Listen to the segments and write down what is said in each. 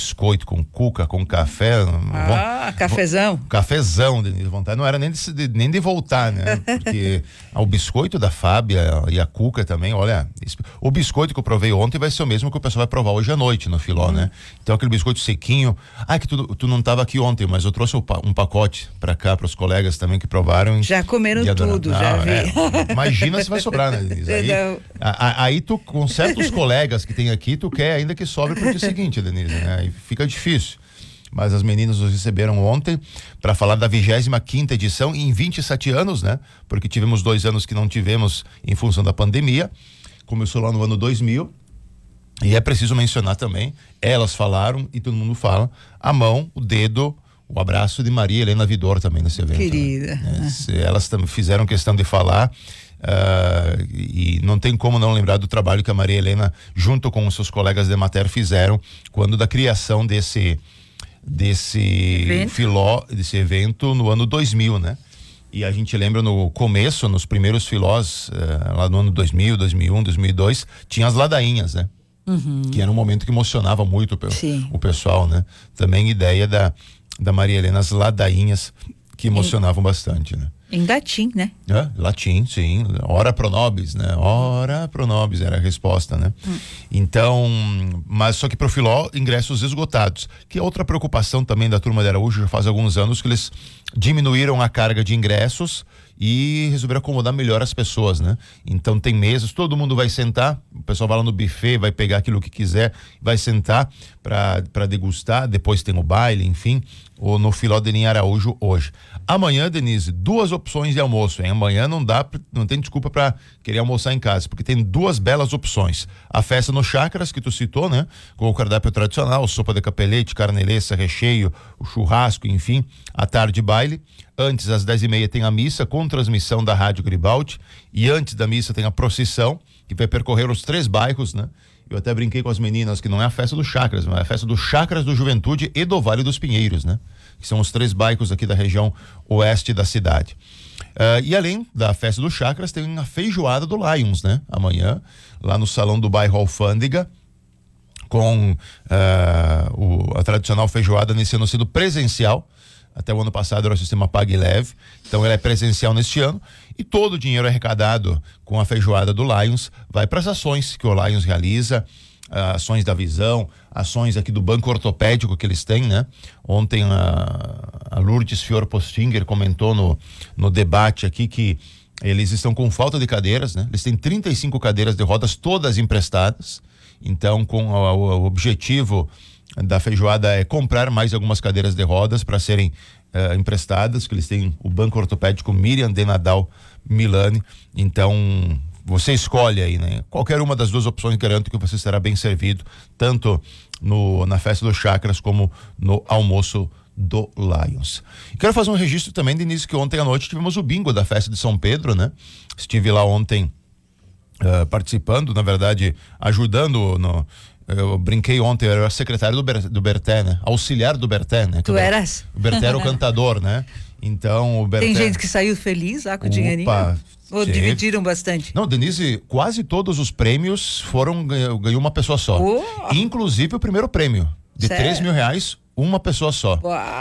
biscoito com cuca, com café. Cafezão. Cafezão, Denise, vontade. Não era nem de voltar, né? Porque o biscoito da Fábia e a cuca também, olha, o biscoito que eu provei ontem vai ser o mesmo que o pessoal vai provar hoje à noite no Filó, né? Então aquele biscoito sequinho. Que tu não estava aqui ontem, mas eu trouxe um pacote para cá, para os colegas também que provaram. Já comeram tudo, já vi. Imagina se vai sobrar, né, Denise? Aí tu, com certos colegas que tem aqui, tu quer ainda que sobre pro dia seguinte, Denise, né? Aí fica difícil. Mas as meninas nos receberam ontem para falar da 25ª edição em 27 anos, né? Porque tivemos 2 anos que não tivemos em função da pandemia. Começou lá no ano 2000. E é preciso mencionar também, elas falaram e todo mundo fala, a mão, o dedo, o abraço de Maria Helena Vidor também nesse evento. Querida. Né? Elas fizeram questão de falar. E não tem como não lembrar do trabalho que a Maria Helena, junto com os seus colegas de Emater, fizeram quando da criação desse Filó, desse evento no ano 2000, né? E a gente lembra no começo, nos primeiros Filós, lá no ano 2000, 2001, 2002, tinha as ladainhas, né? Que era um momento que emocionava muito o pessoal, né? Também ideia da Maria Helena, as ladainhas que emocionavam bastante, né? Em latim, né? Latim, sim. Ora pro nobis, né? Ora pro nobis era a resposta, né? Então, mas só que pro Filó, ingressos esgotados. Que é outra preocupação também da turma de Araújo, já faz alguns anos que eles diminuíram a carga de ingressos e resolveram acomodar melhor as pessoas, né? Então tem mesas, todo mundo vai sentar, o pessoal vai lá no buffet, vai pegar aquilo que quiser, vai sentar para degustar, depois tem o baile, enfim, ou no Filó de Linha Araújo hoje. Amanhã, Denise, 2 opções de almoço, hein? Amanhã não tem desculpa para querer almoçar em casa, porque tem 2 belas opções. A festa no Chácaras, que tu citou, né? Com o cardápio tradicional, sopa de capelete, carneleça, recheio, o churrasco, enfim, à tarde baile. Antes, às 10h30, tem a missa com transmissão da Rádio Garibaldi, e antes da missa tem a procissão, que vai percorrer os 3 bairros, né? Eu até brinquei com as meninas que não é a festa do Chácaras, mas é a festa do Chácaras do Juventude e do Vale dos Pinheiros, né? Que são os 3 bairros aqui da região oeste da cidade. E além da festa do Chácaras, tem a feijoada do Lions, né? Amanhã, lá no salão do bairro Alfândega, com a tradicional feijoada nesse ano sendo presencial. Até o ano passado era o sistema Pague Leve, então ela é presencial neste ano, e todo o dinheiro arrecadado com a feijoada do Lions vai para as ações que o Lions realiza, ações da visão, ações aqui do banco ortopédico que eles têm, né? Ontem a Lourdes Fior Postinger comentou no debate aqui que eles estão com falta de cadeiras, né? Eles têm 35 cadeiras de rodas, todas emprestadas, então com o objetivo da feijoada é comprar mais algumas cadeiras de rodas para serem emprestadas, que eles têm o banco ortopédico Miriam de Nadal Milani. Então você escolhe aí, né? Qualquer uma das 2 opções, garanto que você será bem servido, tanto na festa do Chácaras como no almoço do Lions. E quero fazer um registro também, Denise, que ontem à noite tivemos o bingo da festa de São Pedro, né? Estive lá ontem participando, na verdade, ajudando eu brinquei ontem, eu era secretário do Berté, né? Auxiliar do Berté, né? Tu eras? O Berté era o cantador, né? Então o Berté... Tem gente que saiu feliz lá com o dinheirinho? Ou dividiram bastante? Não, Denise, quase todos os prêmios ganhou uma pessoa só. Inclusive o primeiro prêmio, de R$3.000, uma pessoa só.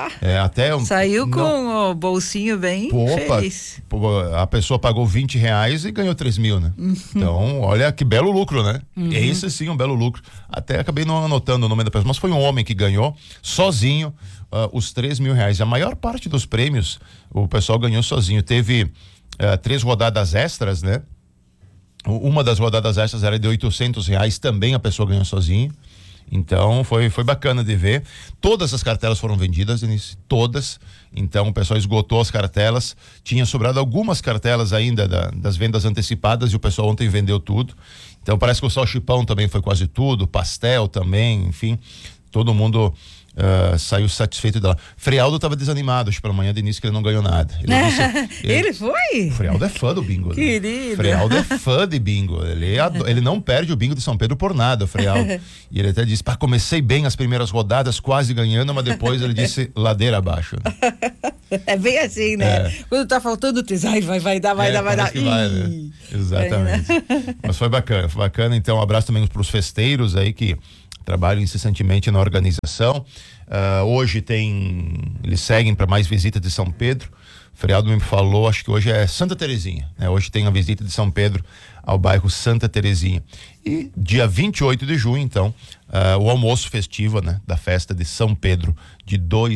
Saiu com o bolsinho bem feliz. A pessoa pagou R$20 e ganhou 3.000, né? Então, olha que belo lucro, né? Esse sim, um belo lucro. Até acabei não anotando o nome da pessoa, mas foi um homem que ganhou sozinho os R$3.000. A maior parte dos prêmios o pessoal ganhou sozinho. Teve 3 rodadas extras, né? Uma das rodadas extras era de R$800, também a pessoa ganhou sozinho. Então foi bacana de ver. Todas as cartelas foram vendidas, Denise, todas. Então o pessoal esgotou as cartelas. Tinha sobrado algumas cartelas ainda das vendas antecipadas e o pessoal ontem vendeu tudo. Então parece que o salchipão também foi quase tudo, pastel também, enfim, todo mundo saiu satisfeito dela. Frealdo estava desanimado hoje pela manhã, Denise, que ele não ganhou nada. Ele foi? Frealdo é fã do bingo. Querido. Né? Frealdo é fã de bingo. Ele não perde o bingo de São Pedro por nada, o Frealdo. E ele até disse, comecei bem as primeiras rodadas, quase ganhando, mas depois ele disse ladeira abaixo. É bem assim, né? Quando tá faltando, tu diz, vai dar. Vai, né? Exatamente. Mas foi bacana. Então um abraço também para os festeiros aí que trabalham incessantemente na organização. Hoje eles seguem para mais visita de São Pedro. O feriado me falou, acho que hoje é Santa Terezinha, né? Hoje tem a visita de São Pedro ao bairro Santa Terezinha. E dia 28 de junho, então, o almoço festivo, né, da festa de São Pedro de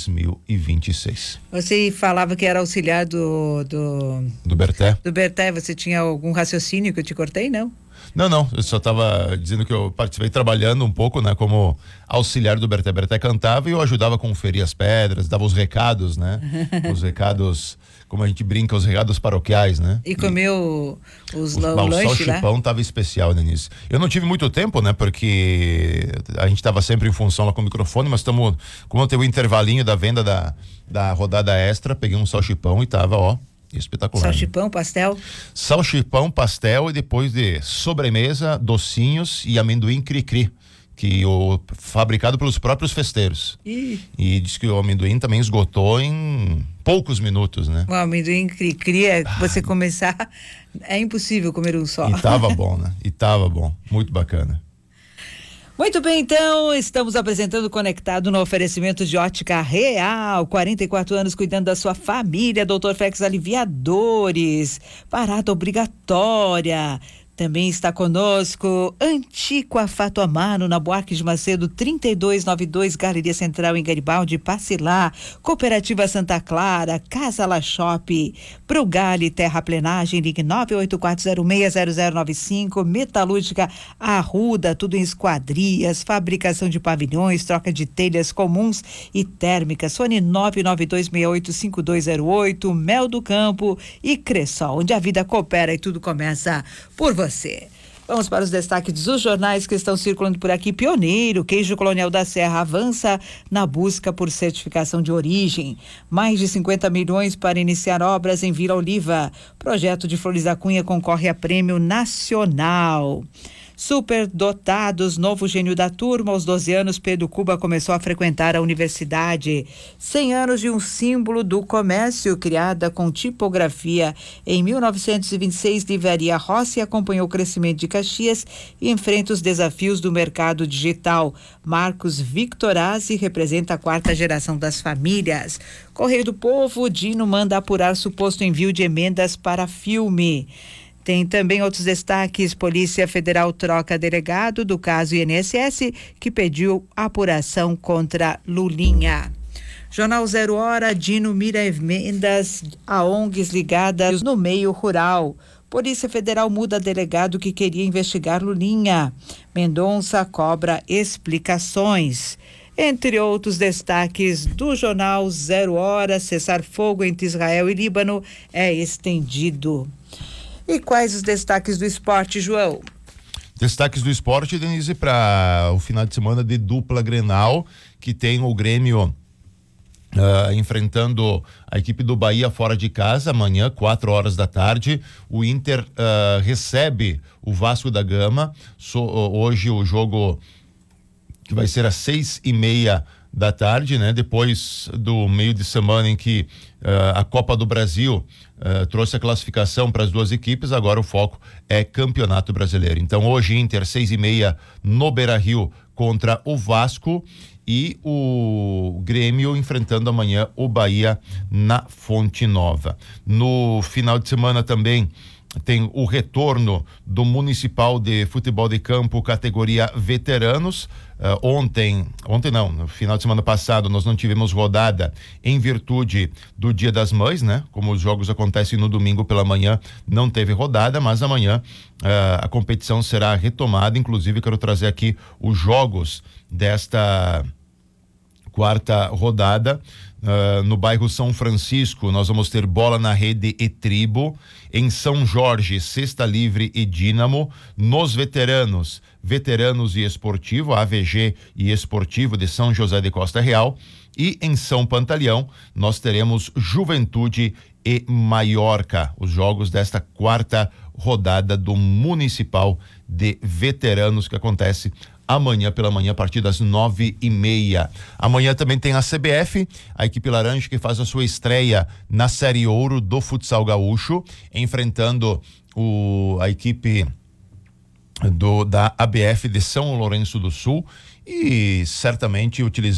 2026. Você falava que era auxiliar do Berté. Do Berté, você tinha algum raciocínio que eu te cortei, não? Não, eu só estava dizendo que eu participei trabalhando um pouco, né, como auxiliar do Berté. Berté cantava e eu ajudava a conferir as pedras, dava os recados, né? Os recados, como a gente brinca, os recados paroquiais, né? E comeu o lanche lá? O salchipão tava especial, Denise. Eu não tive muito tempo, né, porque a gente tava sempre em função lá com o microfone, mas como teve o intervalinho da venda da rodada extra, peguei um salchipão e tava, espetacular. Salchipão, pastel? Salchipão, pastel e depois de sobremesa, docinhos e amendoim cri-cri, fabricado pelos próprios festeiros. E diz que o amendoim também esgotou em poucos minutos, né? O amendoim cri-cri, você começar, é impossível comer um só. E tava bom, né? E tava bom, muito bacana. Muito bem, então, estamos apresentando Conectado no oferecimento de Ótica Real, 44 anos cuidando da sua família, Dr. Flex Aliviadores, parada obrigatória. Também está conosco Antiqua Fato Amaro, na Buarque de Macedo, 3292, Galeria Central em Garibaldi, passe lá. Cooperativa Santa Clara, Casa La Shop, Prugale Terraplenagem, ligue 984060095, Metalúrgica Arruda, tudo em esquadrias, fabricação de pavilhões, troca de telhas comuns e térmicas, fone 992685208, Mel do Campo e Cressol, onde a vida coopera e tudo começa por você. Vamos para os destaques dos jornais que estão circulando por aqui. Pioneiro, queijo colonial da Serra avança na busca por certificação de origem. Mais de 50 milhões para iniciar obras em Vila Oliva. Projeto de Flores da Cunha concorre a prêmio nacional. Superdotados, novo gênio da turma, aos 12 anos, Pedro Cuba começou a frequentar a universidade. 100 anos de um símbolo do comércio, criada com tipografia. Em 1926, Livraria Rossi acompanhou o crescimento de Caxias e enfrenta os desafios do mercado digital. Marcos Victorazzi representa a 4ª geração das famílias. Correio do Povo, Dino manda apurar suposto envio de emendas para filme. Tem também outros destaques. Polícia Federal troca delegado do caso INSS, que pediu apuração contra Lulinha. Jornal 0 Hora, Dino mira emendas a ONGs ligadas no meio rural. Polícia Federal muda delegado que queria investigar Lulinha. Mendonça cobra explicações. Entre outros destaques do Jornal 0 Hora, cessar fogo entre Israel e Líbano é estendido. E quais os destaques do esporte, João? Destaques do esporte, Denise, para o final de semana de dupla Grenal, que tem o Grêmio enfrentando a equipe do Bahia fora de casa, amanhã, 4 da tarde. O Inter recebe o Vasco da Gama. Hoje o jogo que vai ser às 6:30 da tarde, né? Depois do meio de semana em que a Copa do Brasil trouxe a classificação para as duas equipes, agora o foco é Campeonato Brasileiro. Então hoje Inter 6:30 no Beira-Rio contra o Vasco e o Grêmio enfrentando amanhã o Bahia na Fonte Nova. No final de semana também tem o retorno do Municipal de Futebol de Campo, categoria veteranos. No final de semana passado nós não tivemos rodada em virtude do Dia das Mães, né? Como os jogos acontecem no domingo pela manhã, não teve rodada, mas amanhã a competição será retomada. Inclusive quero trazer aqui os jogos desta 4ª rodada. No bairro São Francisco nós vamos ter Bola na Rede e Tribo. Em São Jorge, Cesta Livre e Dínamo. Nos veteranos e Esportivo, AVG e Esportivo de São José de Costa Real. E em São Pantaleão nós teremos Juventude e Maiorca, os jogos desta 4ª rodada do Municipal de Veteranos, que acontece amanhã pela manhã, a partir das 9:30. Amanhã também tem a CBF, a equipe laranja que faz a sua estreia na Série Ouro do Futsal Gaúcho, enfrentando a equipe da ABF de São Lourenço do Sul. e certamente utilizando